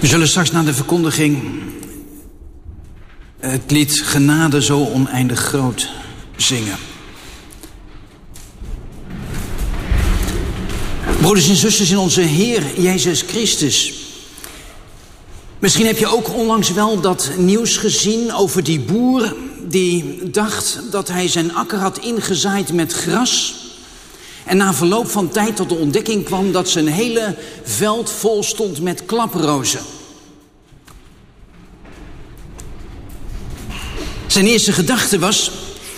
We zullen straks na de verkondiging het lied Genade zo oneindig groot zingen. Broeders en zusters in onze Heer Jezus Christus. Misschien heb je ook onlangs wel dat nieuws gezien over die boer die dacht dat hij zijn akker had ingezaaid met gras. En na verloop van tijd tot de ontdekking kwam dat zijn hele veld vol stond met klaprozen. Zijn eerste gedachte was: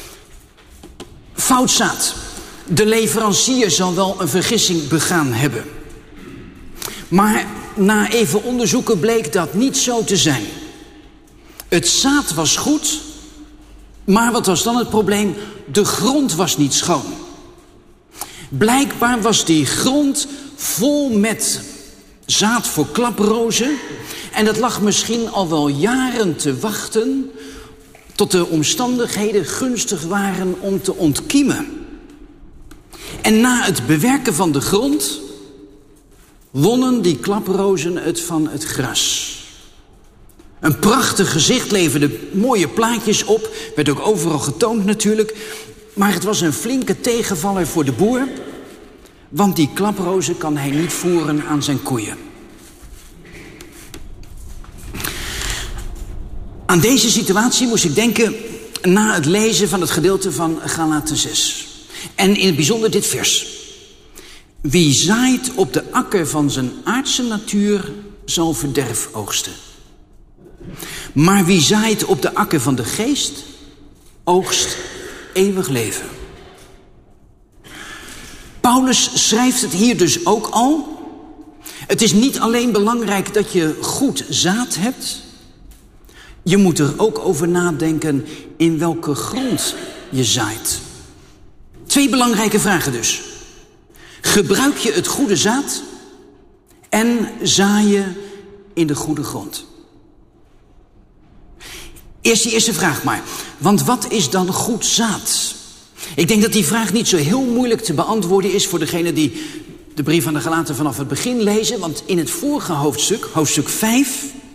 fout zaad. De leverancier zal wel een vergissing begaan hebben. Maar na even onderzoeken bleek dat niet zo te zijn. Het zaad was goed, maar wat was dan het probleem? De grond was niet schoon. Blijkbaar was die grond vol met zaad voor klaprozen. En dat lag misschien al wel jaren te wachten tot de omstandigheden gunstig waren om te ontkiemen. En na het bewerken van de grond wonnen die klaprozen het van het gras. Een prachtig gezicht leverde mooie plaatjes op. Werd ook overal getoond natuurlijk. Maar het was een flinke tegenvaller voor de boer. Want die klaprozen kan hij niet voeren aan zijn koeien. Aan deze situatie moest ik denken na het lezen van het gedeelte van Galaten 6. En in het bijzonder dit vers. Wie zaait op de akker van zijn aardse natuur zal verderf oogsten. Maar wie zaait op de akker van de geest oogst eeuwig leven. Paulus schrijft het hier dus ook al. Het is niet alleen belangrijk dat je goed zaad hebt. Je moet er ook over nadenken in welke grond je zaait. 2 belangrijke vragen dus. Gebruik je het goede zaad en zaai je in de goede grond? Eerst die eerste vraag maar. Want wat is dan goed zaad? Ik denk dat die vraag niet zo heel moeilijk te beantwoorden is voor degenen die de brief aan de Galaten vanaf het begin lezen. Want in het vorige hoofdstuk, hoofdstuk 5,